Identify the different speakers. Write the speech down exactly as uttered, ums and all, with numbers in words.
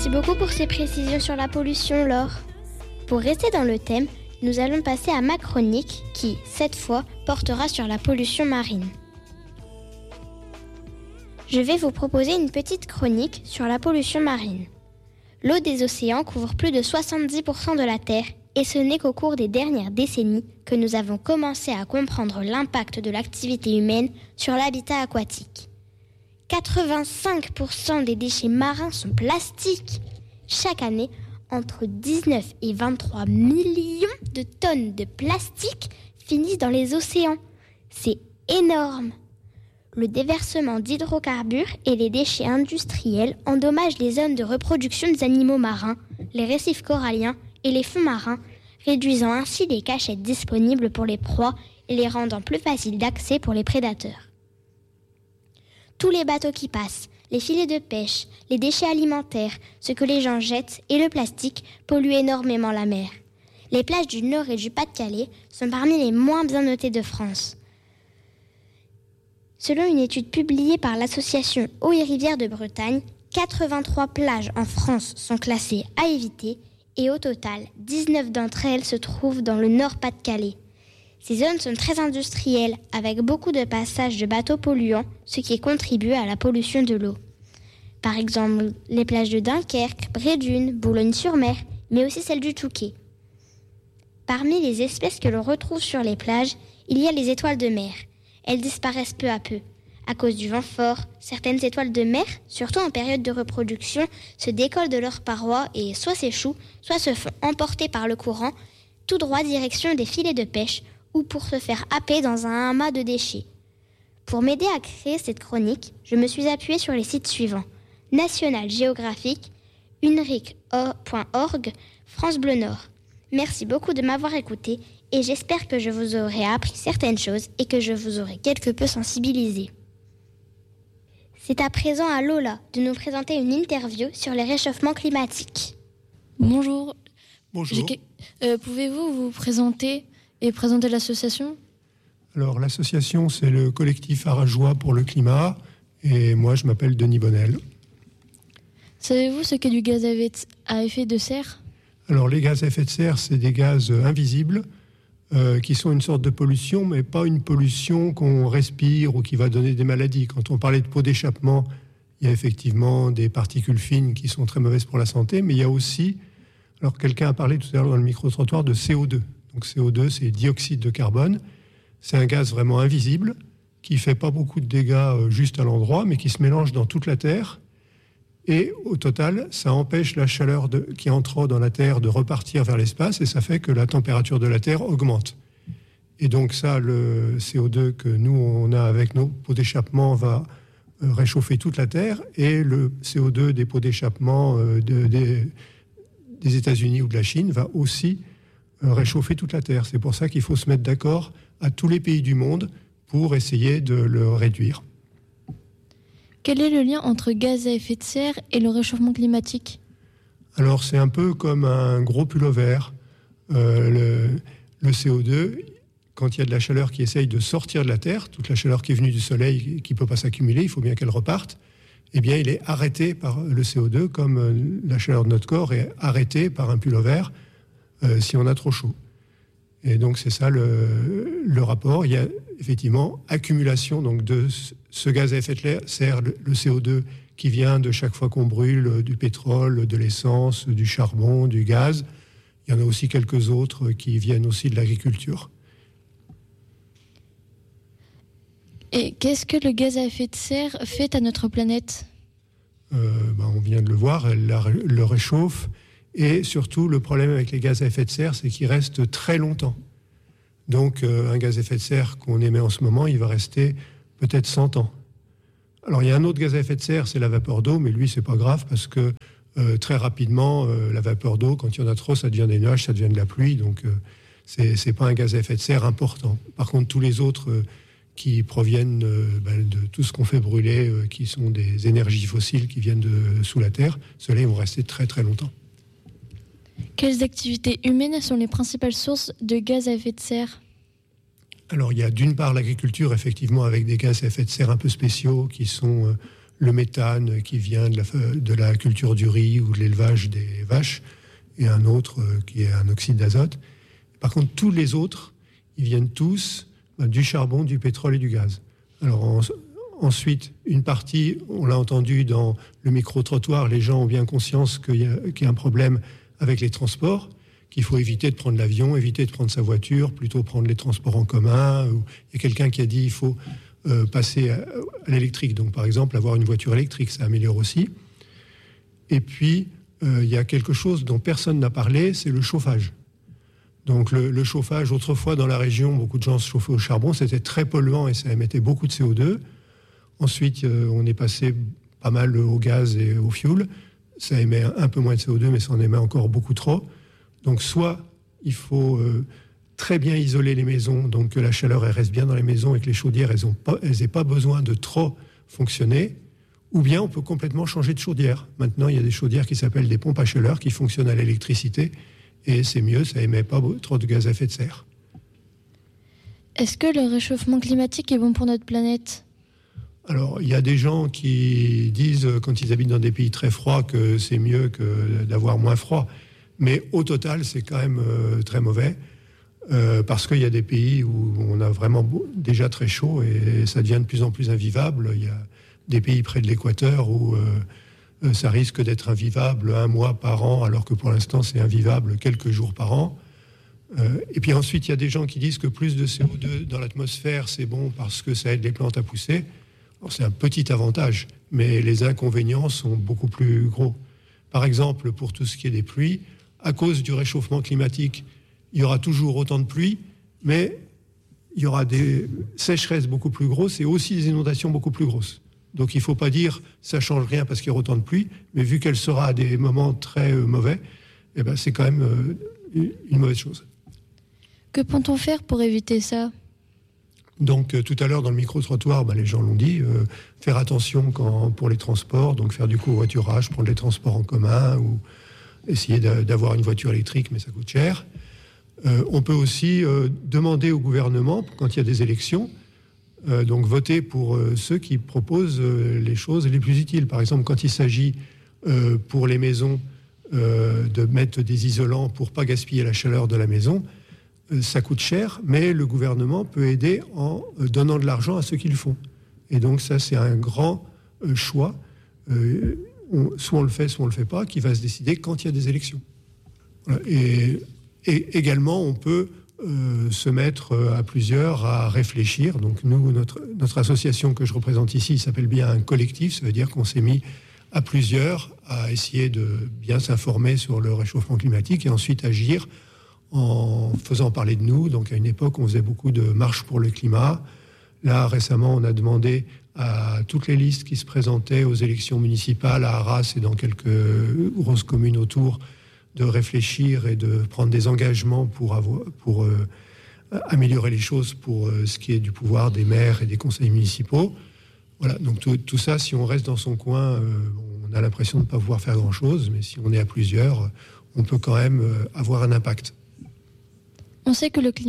Speaker 1: beaucoup pour ces précisions sur la pollution, Laure. Pour rester dans le thème, nous allons passer à ma chronique qui, cette fois, portera sur la pollution marine. Je vais vous proposer une petite chronique sur la pollution marine. L'eau des océans couvre plus de soixante-dix pour cent de la Terre et ce n'est qu'au cours des dernières décennies que nous avons commencé à comprendre l'impact de l'activité humaine sur l'habitat aquatique. quatre-vingt-cinq pour cent des déchets marins sont plastiques. Chaque année, entre dix-neuf et vingt-trois millions de tonnes de plastique finissent dans les océans. C'est énorme. Le déversement d'hydrocarbures et les déchets industriels endommagent les zones de reproduction des animaux marins, les récifs coralliens et les fonds marins, réduisant ainsi les cachettes disponibles pour les proies et les rendant plus faciles d'accès pour les prédateurs. Tous les bateaux qui passent, les filets de pêche, les déchets alimentaires, ce que les gens jettent et le plastique polluent énormément la mer. Les plages du Nord et du Pas-de-Calais sont parmi les moins bien notées de France. Selon une étude publiée par l'association Eaux et Rivières de Bretagne, quatre-vingt-trois plages en France sont classées à éviter et au total, dix-neuf d'entre elles se trouvent dans le Nord-Pas-de-Calais. Ces zones sont très industrielles, avec beaucoup de passages de bateaux polluants, ce qui contribue à la pollution de l'eau. Par exemple, les plages de Dunkerque, Brédune, Boulogne-sur-Mer, mais aussi celles du Touquet. Parmi les espèces que l'on retrouve sur les plages, il y a les étoiles de mer. Elles disparaissent peu à peu. À cause du vent fort, certaines étoiles de mer, surtout en période de reproduction, se décollent de leurs parois et soit s'échouent, soit se font emporter par le courant, tout droit direction des filets de pêche ou pour se faire happer dans un amas de déchets. Pour m'aider à créer cette chronique, je me suis appuyée sur les sites suivants: National Geographic, unric point org, France Bleu Nord. Merci beaucoup de m'avoir écouté et j'espère que je vous aurai appris certaines choses et que je vous aurai quelque peu sensibilisé. C'est à présent à Lola de nous présenter une interview sur les réchauffements climatiques.
Speaker 2: Bonjour.
Speaker 3: Bonjour.
Speaker 2: Euh, pouvez-vous vous présenter et présenter l'association ?
Speaker 3: Alors, l'association, c'est le collectif Arageois pour le climat et moi, je m'appelle Denis Bonnel.
Speaker 2: Savez-vous ce qu'est du gaz à effet de serre ?
Speaker 3: Alors, les gaz à effet de serre, c'est des gaz invisibles euh, qui sont une sorte de pollution, mais pas une pollution qu'on respire ou qui va donner des maladies. Quand on parlait de pots d'échappement, il y a effectivement des particules fines qui sont très mauvaises pour la santé, mais il y a aussi, alors quelqu'un a parlé tout à l'heure dans le micro-trottoir de C O deux. Donc C O deux, c'est dioxyde de carbone. C'est un gaz vraiment invisible qui ne fait pas beaucoup de dégâts juste à l'endroit, mais qui se mélange dans toute la Terre. Et au total, ça empêche la chaleur de, qui entre dans la Terre de repartir vers l'espace et ça fait que la température de la Terre augmente. Et donc ça, le C O deux que nous, on a avec nos pots d'échappement va réchauffer toute la Terre et le C O deux des pots d'échappement de, de, des États-Unis ou de la Chine va aussi réchauffer toute la Terre. C'est pour ça qu'il faut se mettre d'accord à tous les pays du monde pour essayer de le réduire.
Speaker 2: Quel est le lien entre gaz à effet de serre et le réchauffement climatique ?
Speaker 3: Alors, c'est un peu comme un gros pullover. Euh, le, le C O deux, quand il y a de la chaleur qui essaye de sortir de la Terre, toute la chaleur qui est venue du Soleil, qui ne peut pas s'accumuler, il faut bien qu'elle reparte, eh bien, il est arrêté par le C O deux, comme la chaleur de notre corps est arrêtée par un pullover euh, si on a trop chaud. Et donc, c'est ça le, le rapport. Il y a effectivement accumulation donc, de ce gaz à effet de serre, le, le C O deux, qui vient de chaque fois qu'on brûle du pétrole, de l'essence, du charbon, du gaz. Il y en a aussi quelques autres qui viennent aussi de l'agriculture.
Speaker 2: Et qu'est-ce que le gaz à effet de serre fait à notre planète ?
Speaker 3: euh, ben, On vient de le voir, elle la, le réchauffe. Et surtout, le problème avec les gaz à effet de serre, c'est qu'ils restent très longtemps. Donc, euh, un gaz à effet de serre qu'on émet en ce moment, il va rester peut-être cent ans. Alors, il y a un autre gaz à effet de serre, c'est la vapeur d'eau, mais lui, c'est pas grave parce que euh, très rapidement, euh, la vapeur d'eau, quand il y en a trop, ça devient des nuages, ça devient de la pluie. Donc, euh, c'est, c'est pas un gaz à effet de serre important. Par contre, tous les autres euh, qui proviennent euh, ben, de tout ce qu'on fait brûler, euh, qui sont des énergies fossiles qui viennent de sous la terre, ceux-là, ils vont rester très, très longtemps.
Speaker 2: Quelles activités humaines sont les principales sources de gaz à effet de serre ?
Speaker 3: Alors, il y a d'une part l'agriculture, effectivement, avec des gaz à effet de serre un peu spéciaux, qui sont euh, le méthane qui vient de la, de la culture du riz ou de l'élevage des vaches, et un autre euh, qui est un oxyde d'azote. Par contre, tous les autres, ils viennent tous ben, du charbon, du pétrole et du gaz. Alors en, ensuite, une partie, on l'a entendu dans le micro-trottoir, les gens ont bien conscience qu'il y a, qu'il y a un problème avec les transports, qu'il faut éviter de prendre l'avion, éviter de prendre sa voiture, plutôt prendre les transports en commun. Il y a quelqu'un qui a dit qu'il faut euh, passer à, à l'électrique. Donc, par exemple, avoir une voiture électrique, ça améliore aussi. Et puis, euh, il y a quelque chose dont personne n'a parlé, c'est le chauffage. Donc, le, le chauffage, autrefois, dans la région, beaucoup de gens se chauffaient au charbon. C'était très polluant et ça émettait beaucoup de C O deux. Ensuite, euh, on est passé pas mal au gaz et au fioul. Ça émet un peu moins de C O deux, mais ça en émet encore beaucoup trop. Donc, soit il faut euh, très bien isoler les maisons, donc que la chaleur elle reste bien dans les maisons et que les chaudières, elles n'aient pas, pas besoin de trop fonctionner, ou bien on peut complètement changer de chaudière. Maintenant, il y a des chaudières qui s'appellent des pompes à chaleur qui fonctionnent à l'électricité, et c'est mieux, ça émet pas trop de gaz à effet de serre.
Speaker 2: Est-ce que le réchauffement climatique est bon pour notre planète ?
Speaker 3: Alors, il y a des gens qui disent, quand ils habitent dans des pays très froids, que c'est mieux que d'avoir moins froid. Mais au total, c'est quand même euh, très mauvais, euh, parce qu'il y a des pays où on a vraiment beau, déjà très chaud et ça devient de plus en plus invivable. Il y a des pays près de l'équateur où euh, ça risque d'être invivable un mois par an, alors que pour l'instant, c'est invivable quelques jours par an. Euh, et puis ensuite, il y a des gens qui disent que plus de C O deux dans l'atmosphère, c'est bon parce que ça aide les plantes à pousser. Alors, c'est un petit avantage, mais les inconvénients sont beaucoup plus gros. Par exemple, pour tout ce qui est des pluies, à cause du réchauffement climatique, il y aura toujours autant de pluie, mais il y aura des sécheresses beaucoup plus grosses et aussi des inondations beaucoup plus grosses. Donc il ne faut pas dire ça ne change rien parce qu'il y aura autant de pluie, mais vu qu'elle sera à des moments très euh, mauvais, eh ben, c'est quand même euh, une mauvaise chose.
Speaker 2: Que peut-on faire pour éviter ça ?
Speaker 3: Donc euh, tout à l'heure dans le micro-trottoir, ben, les gens l'ont dit, euh, faire attention quand, pour les transports, donc faire du covoiturage, prendre les transports en commun ou essayer d'avoir une voiture électrique, mais ça coûte cher. Euh, on peut aussi euh, demander au gouvernement, quand il y a des élections, euh, donc voter pour euh, ceux qui proposent euh, les choses les plus utiles. Par exemple, quand il s'agit euh, pour les maisons euh, de mettre des isolants pour ne pas gaspiller la chaleur de la maison, euh, ça coûte cher, mais le gouvernement peut aider en euh, donnant de l'argent à ceux qui le font. Et donc ça, c'est un grand euh, choix. Euh, On, soit on le fait, soit on ne le fait pas, qui va se décider quand il y a des élections. Voilà. Et, et également, on peut euh, se mettre à plusieurs à réfléchir. Donc nous, notre, notre association que je représente ici s'appelle bien un collectif. Ça veut dire qu'on s'est mis à plusieurs à essayer de bien s'informer sur le réchauffement climatique et ensuite agir en faisant parler de nous. Donc à une époque, on faisait beaucoup de marches pour le climat. Là, récemment, on a demandé à toutes les listes qui se présentaient aux élections municipales à Arras et dans quelques grosses communes autour de réfléchir et de prendre des engagements pour, avoir, pour euh, améliorer les choses pour euh, ce qui est du pouvoir des maires et des conseils municipaux. Voilà, donc tout, tout ça, si on reste dans son coin, euh, on a l'impression de ne pas pouvoir faire grand-chose, mais si on est à plusieurs, on peut quand même euh, avoir un impact.
Speaker 2: On sait que le climat